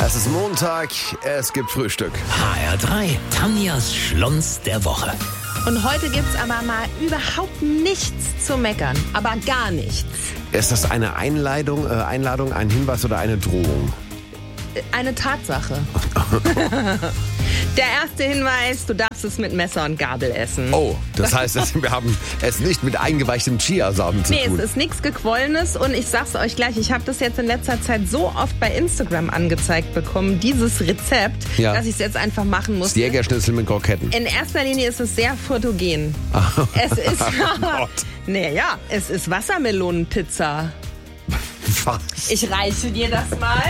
Es ist Montag, es gibt Frühstück. HR3, Tanjas Schlons der Woche. Und heute gibt's aber mal überhaupt nichts zu meckern. Aber gar nichts. Ist das eine Einladung, ein Hinweis oder eine Drohung? Eine Tatsache. Der erste Hinweis, du darfst es mit Messer und Gabel essen. Oh, das heißt, wir haben es nicht mit eingeweichtem Chiasamen zu tun. Nee, es ist nichts Gequollenes und ich sag's euch gleich, ich habe das jetzt in letzter Zeit so oft bei Instagram angezeigt bekommen, dieses Rezept, dass ich es jetzt einfach machen muss. Jägerschnitzel mit Kroketten. In erster Linie ist es sehr fotogen. Es ist, es ist Wassermelonenpizza. Was? Ich reiche dir das mal.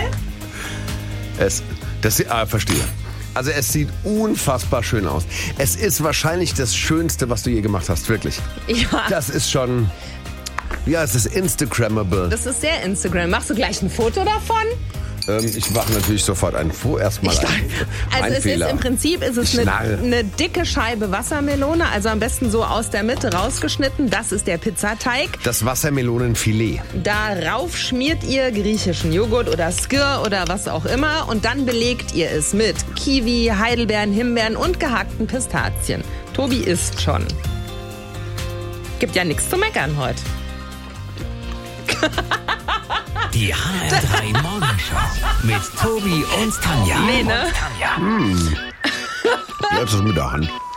Verstehe. Also es sieht unfassbar schön aus. Es ist wahrscheinlich das Schönste, was du je gemacht hast, wirklich. Ja. Das ist schon, es ist Instagrammable. Das ist sehr Instagram. Machst du gleich ein Foto davon? Ich mache natürlich sofort ein erstmal Also es ist im Prinzip eine dicke Scheibe Wassermelone, also am besten so aus der Mitte rausgeschnitten. Das ist der Pizzateig. Das Wassermelonenfilet. Darauf schmiert ihr griechischen Joghurt oder Skyr oder was auch immer und dann belegt ihr es mit Kiwi, Heidelbeeren, Himbeeren und gehackten Pistazien. Tobi isst schon. Gibt ja nichts zu meckern heute. Die HR3 Morgenshow mit Tobi und Tanja. Nee, ne? Jetzt ist mit der Hand.